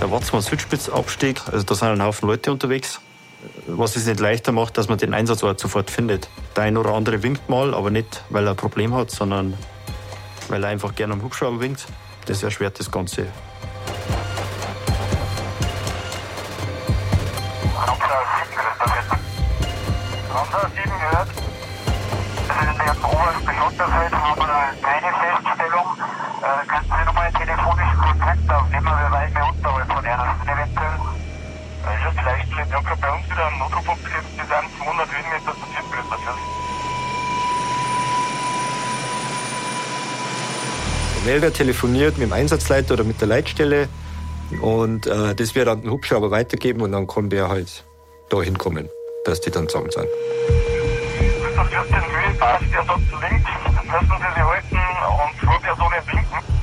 der Watzmann-Südspitz-Abstieg. Also da sind ein Haufen Leute unterwegs. Was es nicht leichter macht, dass man den Einsatzort sofort findet. Der ein oder andere winkt mal, aber nicht, weil er ein Problem hat, sondern weil er einfach gerne am Hubschrauber winkt. Das erschwert das Ganze. Ramsar 7 gehört. In dem obersten Schotterfeld haben wir keine Feststellung. Könnten Sie nochmal einen telefonischen Kontakt aufnehmen, wir weisen unterhalb von Ernsten eventuell. Ist es vielleicht, ich habe bei uns wieder einen Notruf abgesetzt, die sind 200 Höhenmeter passiert, größer Feld. Der Melder telefoniert mit dem Einsatzleiter oder mit der Leitstelle und das wird an den Hubschrauber weitergeben und dann kann der halt da hinkommen, dass die dann zusammen sind. Bis auf 14 Höhen passt, der sagt links, müssen Sie sich halten und vor Personen winken.